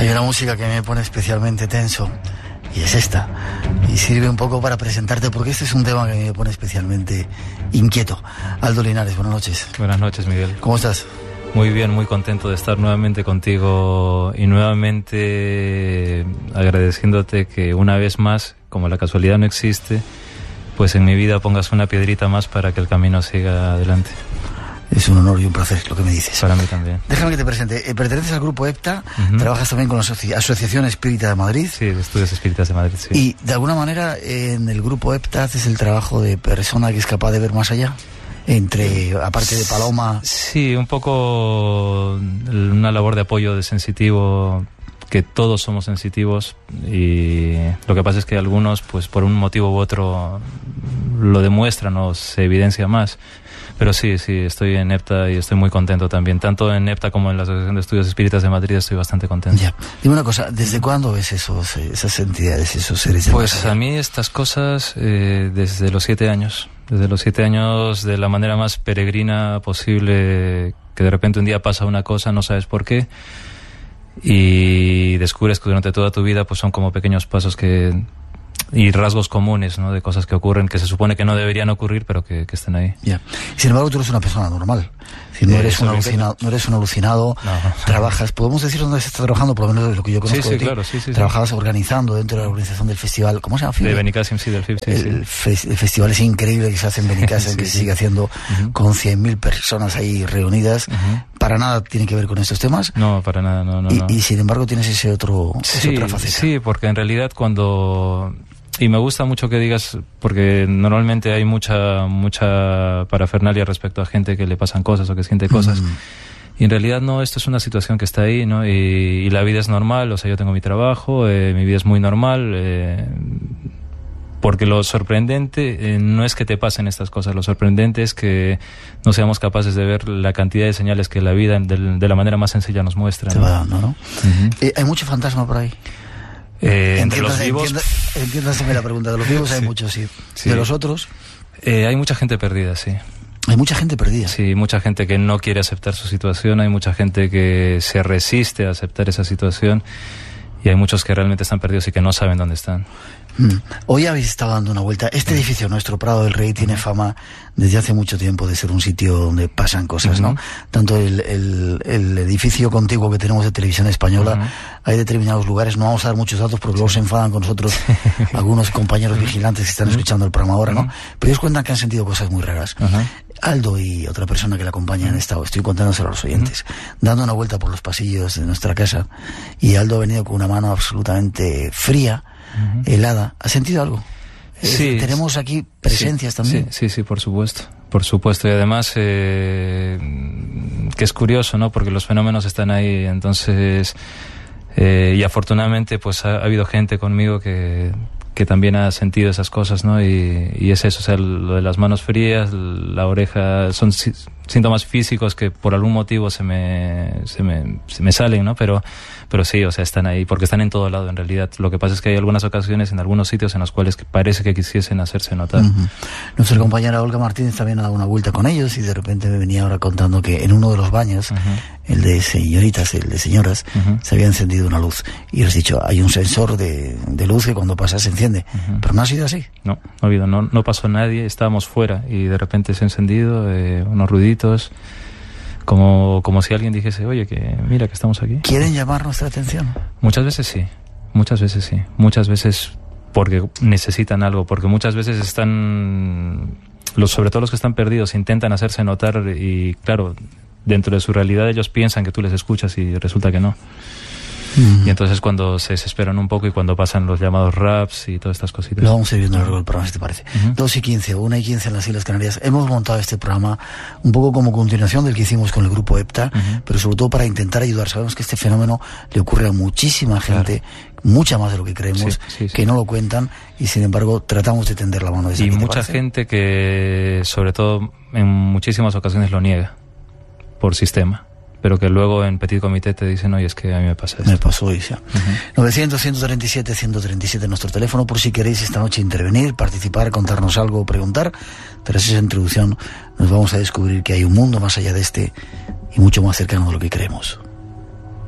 Hay una música que me pone especialmente tenso y es esta, y sirve un poco para presentarte porque este es un tema que me pone especialmente inquieto. Aldo Linares, buenas noches. Buenas noches, Miguel. ¿Cómo estás? Muy bien, muy contento de estar nuevamente contigo y nuevamente agradeciéndote que una vez más, como la casualidad no existe, pues en mi vida pongas una piedrita más para que el camino siga adelante. Es un honor y un placer lo que me dices. Para mí también. Déjame que te presente. Perteneces al grupo EPTA, trabajas también con la Asociación Espírita de Madrid. Sí, de Estudios Espíritas de Madrid, sí. Y de alguna manera en el grupo EPTA haces el trabajo de persona que es capaz de ver más allá. Aparte de Paloma. Sí, un poco una labor de apoyo de sensitivo, que todos somos sensitivos, y lo que pasa es que algunos, pues por un motivo u otro, lo demuestran o se evidencia más. Pero sí, estoy en EPTA y estoy muy contento también. Tanto en EPTA como en la Asociación de Estudios Espíritas de Madrid estoy bastante contento. Ya. Dime una cosa, ¿desde cuándo ves esas entidades, esos seres de Pues a mí estas cosas desde los 7 años. Desde los 7 años, de la manera más peregrina posible, que de repente un día pasa una cosa, no sabes por qué, y descubres que durante toda tu vida pues son como pequeños pasos y rasgos comunes, ¿no? De cosas que ocurren, que se supone que no deberían ocurrir, pero que están ahí. Ya. Sin embargo, tú eres una persona normal. Si no eres un alucinado, no. Trabajas, podemos decir dónde estás trabajando, por lo menos de lo que yo conozco. Sí, claro, sí. Trabajabas organizando dentro de la organización del festival, ¿cómo se llama? De Benicàssim, sí, del FIF, sí. El festival es increíble que se hace en Benicàssim, que se sigue haciendo con 100.000 personas ahí reunidas. Para nada tiene que ver con estos temas. No, para nada, no. Y sin embargo tienes esa otra faceta. Sí, porque en realidad y me gusta mucho que digas, porque normalmente hay mucha parafernalia respecto a gente que le pasan cosas o que siente cosas. Y en realidad no, esto es una situación que está ahí, ¿no? Y la vida es normal, o sea, yo tengo mi trabajo, mi vida es muy normal, porque lo sorprendente no es que te pasen estas cosas, lo sorprendente es que no seamos capaces de ver la cantidad de señales que la vida de la manera más sencilla nos muestra. Te va dando, ¿no? Hay mucho fantasma por ahí. De los vivos, entiéndaseme la pregunta. De los vivos hay muchos, sí. ¿De los otros? Hay mucha gente perdida, sí. Hay mucha gente perdida. Sí, mucha gente que no quiere aceptar su situación, hay mucha gente que se resiste a aceptar esa situación, y hay muchos que realmente están perdidos y que no saben dónde están. Hoy habéis estado dando una vuelta. Este edificio nuestro, Prado del Rey, tiene fama desde hace mucho tiempo de ser un sitio donde pasan cosas, ¿no? Tanto el edificio contiguo que tenemos de Televisión Española, hay determinados lugares, no vamos a dar muchos datos porque luego se enfadan con nosotros algunos compañeros vigilantes que están escuchando el programa ahora, ¿no? Pero ellos cuentan que han sentido cosas muy raras. Aldo y otra persona que le acompaña han estado, estoy contándoselo a los oyentes, dando una vuelta por los pasillos de nuestra casa, y Aldo ha venido con una mano absolutamente fría, helada. ¿Has sentido algo? Sí. Tenemos aquí presencias también. Sí, por supuesto. Por supuesto. Y además, que es curioso, ¿no? Porque los fenómenos están ahí. Entonces, y afortunadamente, pues ha habido gente conmigo que también ha sentido esas cosas, ¿no? Y es eso, o sea, lo de las manos frías, la oreja, son síntomas físicos que por algún motivo se me salen, ¿no? Pero sí, o sea, están ahí, porque están en todo lado en realidad. Lo que pasa es que hay algunas ocasiones en algunos sitios en los cuales parece que quisiesen hacerse notar. Nuestra compañera Olga Martínez también ha dado una vuelta con ellos, y de repente me venía ahora contando que en uno de los baños, el de señoritas, el de señoras, se había encendido una luz. Y has dicho, hay un sensor de luz que cuando pasa se enciende. Pero no ha sido así. No ha habido, no pasó nadie, estábamos fuera y de repente se ha encendido unos ruiditos, como si alguien dijese, oye, que mira que estamos aquí. ¿Quieren llamar nuestra atención? Muchas veces sí. Muchas veces porque necesitan algo, porque muchas veces sobre todo los que están perdidos, intentan hacerse notar, y claro, dentro de su realidad ellos piensan que tú les escuchas y resulta que no. Y entonces cuando se desesperan un poco y cuando pasan los llamados raps y todas estas cositas. Lo vamos a ir viendo a lo largo del programa, si te parece. 2:15 o 1:15 en las Islas Canarias. Hemos montado este programa un poco como continuación del que hicimos con el grupo EPTA, pero sobre todo para intentar ayudar. Sabemos que este fenómeno le ocurre a muchísima gente, mucha más de lo que creemos, que no lo cuentan, y sin embargo tratamos de tender la mano de esa gente. Y mucha gente que, sobre todo, en muchísimas ocasiones lo niega por sistema, pero que luego en petit comité te dicen, oye, es que a mí me pasa esto. Me pasó, y 900-137-137 nuestro teléfono, por si queréis esta noche intervenir, participar, contarnos algo o preguntar. Tras esa introducción nos vamos a descubrir que hay un mundo más allá de este y mucho más cercano de lo que creemos.